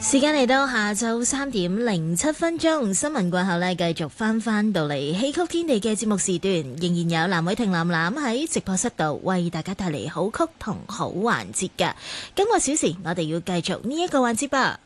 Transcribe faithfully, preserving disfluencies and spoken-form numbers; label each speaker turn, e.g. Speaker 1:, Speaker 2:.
Speaker 1: 時間嚟到下晝三點零七分鐘，新聞過後呢，繼續翻翻到嚟戲曲天地嘅節目時段，仍然有藍偉霆藍藍喺直播室度為大家帶嚟好曲同好環節㗎。今個小時我哋要繼續呢一個環節吧。